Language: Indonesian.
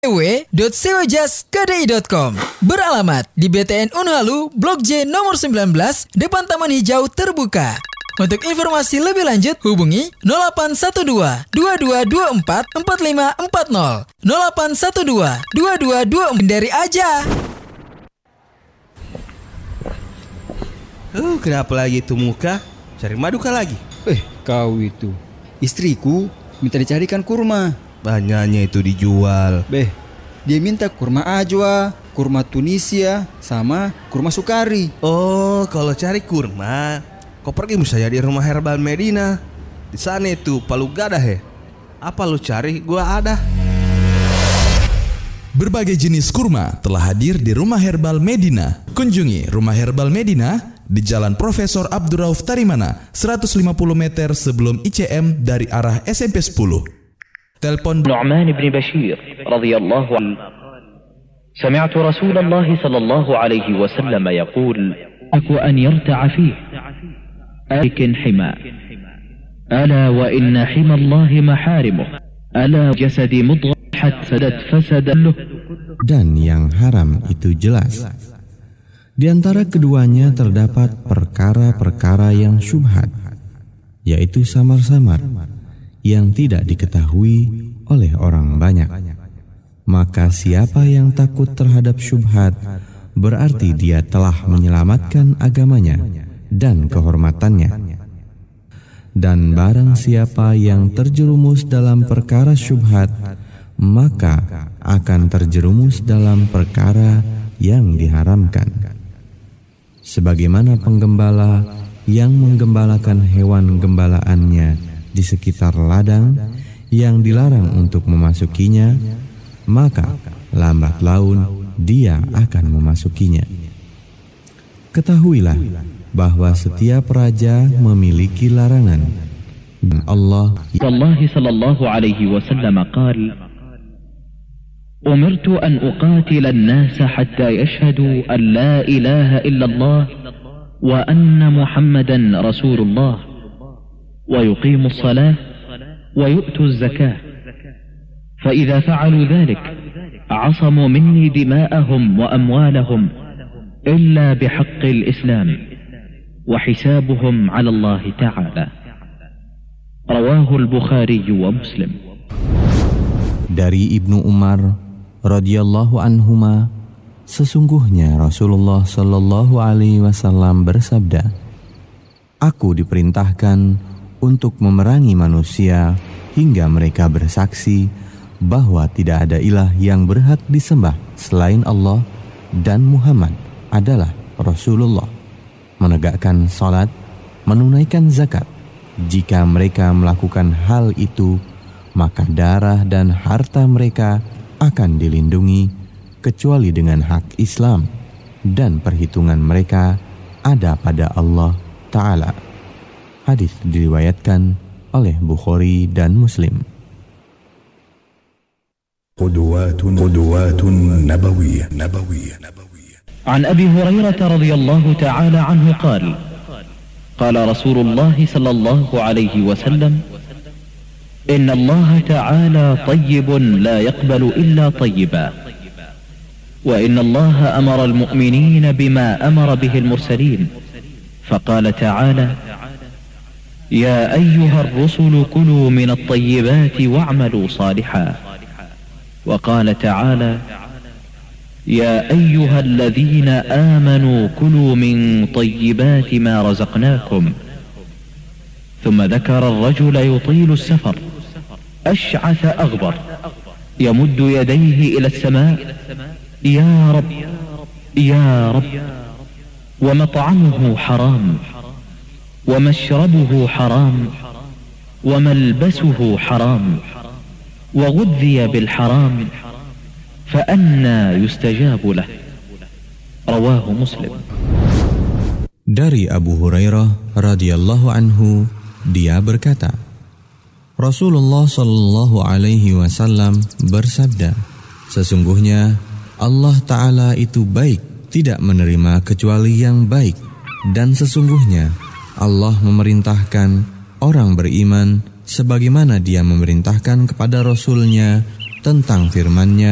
www.sewajaskdi.com. Beralamat di BTN Unhalu, Blok J nomor 19, depan Taman Hijau Terbuka. Untuk informasi lebih lanjut, hubungi 0812 2224 4540. 0812 2224 dari aja. Kenapa lagi itu muka? Cari madu kah lagi? Kau itu istriku minta dicarikan kurma. Banyaknya itu dijual. Dia minta kurma ajwa, kurma Tunisia, sama kurma Sukari. Oh, kalau cari kurma, kau pergi misalnya di Rumah Herbal Medina. Di sana itu palu gadah he. Apa lu cari? Gua ada. Berbagai jenis kurma telah hadir di Rumah Herbal Medina. Kunjungi Rumah Herbal Medina di Jalan Profesor Abdurrauf Tarimana, 150 meter sebelum ICM dari arah SMP 10. Telepon نعمان بن بشير رضي الله عنه سمعت رسول الله صلى الله عليه وسلم يقول أن يرتع فيه آك حمى ألا وإن حمى الله محارمه ألا جسد مضغة فسد له. Dan yang haram itu jelas. Di antara keduanya terdapat perkara-perkara yang syubhat, yaitu samar-samar yang tidak diketahui oleh orang banyak. Maka siapa yang takut terhadap syubhat, berarti dia telah menyelamatkan agamanya dan kehormatannya. Dan barang siapa yang terjerumus dalam perkara syubhat, maka akan terjerumus dalam perkara yang diharamkan. Sebagaimana penggembala yang menggembalakan hewan gembalaannya di sekitar ladang yang dilarang untuk memasukinya, maka lambat laun dia akan memasukinya. Ketahuilah bahwa setiap raja memiliki larangan. Allah sallallahu alaihi wasallam qala أمرت أن أقاتل الناس حتى يشهدوا أن لا إله إلا الله وأن محمدا رسول الله ويقيموا الصلاة ويؤتوا الزكاة فإذا فعلوا ذلك عصموا مني دماءهم وأموالهم إلا بحق الإسلام وحسابهم على الله تعالى. رواه البخاري ومسلم. Dari Ibnu Umar radhiyallahu anhuma, sesungguhnya Rasulullah sallallahu alaihi wasallam bersabda, aku diperintahkan untuk memerangi manusia hingga mereka bersaksi bahwa tidak ada ilah yang berhak disembah selain Allah dan Muhammad adalah Rasulullah, menegakkan salat, menunaikan zakat. Jika mereka melakukan hal itu, maka darah dan harta mereka akan dilindungi kecuali dengan hak Islam, dan perhitungan mereka ada pada Allah Ta'ala. Hadis diriwayatkan oleh Bukhari dan Muslim. قدوات نبوية. عن أبي هريرة رضي الله تعالى عنه قال قال رسول الله صلى الله عليه وسلم إن الله تعالى طيب لا يقبل إلا طيبا وإن الله أمر المؤمنين بما أمر به المرسلين فقال تعالى يا أيها الرسل كلوا من الطيبات واعملوا صالحا وقال تعالى يا أيها الذين آمنوا كلوا من طيبات ما رزقناكم ثم ذكر الرجل يطيل السفر أشعث أغبر يمد يديه إلى السماء يا رب يا رب ومطعمه حرام ومشربه حرام وملبسه حرام وغذي بالحرام فأنى يستجاب له. رواه مسلم. Dari Abu Hurairah radhiyallahu anhu, dia berkata, Rasulullah sallallahu alaihi wasallam bersabda, sesungguhnya Allah Ta'ala itu baik, tidak menerima kecuali yang baik, dan sesungguhnya Allah memerintahkan orang beriman sebagaimana dia memerintahkan kepada Rasul-Nya tentang firman-Nya